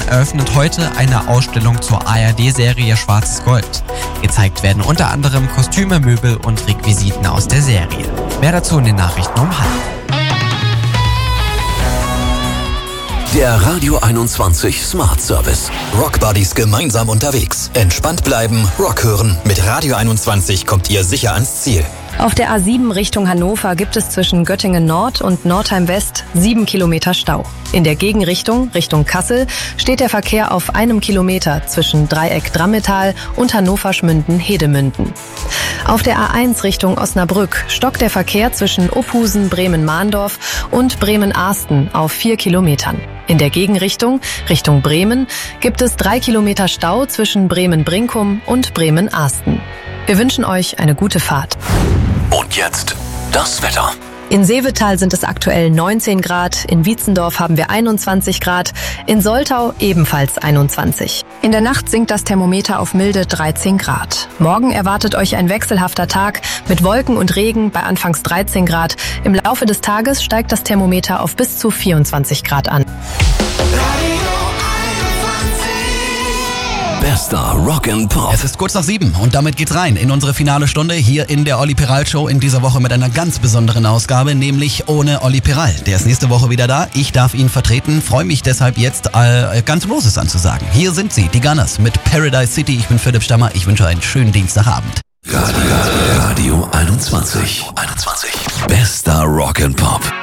eröffnet heute eine Ausstellung zur ARD-Serie Schwarzes Gold. Gezeigt werden unter anderem Kostüme, Möbel und Requisiten aus der Serie. Mehr dazu in den Nachrichten um 12:30. Der Radio 21 Smart Service. Rock Buddies gemeinsam unterwegs. Entspannt bleiben, Rock hören. Mit Radio 21 kommt ihr sicher ans Ziel. Auf der A7 Richtung Hannover gibt es zwischen Göttingen Nord und Nordheim West 7 Kilometer Stau. In der Gegenrichtung, Richtung Kassel, steht der Verkehr auf 1 Kilometer zwischen Dreieck Drammetal und Hannover-Schmünden-Hedemünden. Auf der A1 Richtung Osnabrück stockt der Verkehr zwischen Ophusen, Bremen-Mahndorf und Bremen-Arsten auf 4 Kilometern. In der Gegenrichtung, Richtung Bremen, gibt es 3 Kilometer Stau zwischen Bremen-Brinkum und Bremen-Arsten. Wir wünschen euch eine gute Fahrt. Und jetzt das Wetter. In Seevetal sind es aktuell 19 Grad, in Wietzendorf haben wir 21 Grad, in Soltau ebenfalls 21. In der Nacht sinkt das Thermometer auf milde 13 Grad. Morgen erwartet euch ein wechselhafter Tag mit Wolken und Regen bei anfangs 13 Grad. Im Laufe des Tages steigt das Thermometer auf bis zu 24 Grad an. Bester Rock and Pop. Es ist kurz nach 7 und damit geht's rein in unsere finale Stunde hier in der Olli Peral Show in dieser Woche mit einer ganz besonderen Ausgabe, nämlich ohne Olli Peral. Der ist nächste Woche wieder da. Ich darf ihn vertreten. Freue mich deshalb jetzt ganz Großes anzusagen. Hier sind sie, die Gunners mit Paradise City. Ich bin Philipp Stammer. Ich wünsche einen schönen Dienstagabend. Radio 21. Bester Rock and Pop.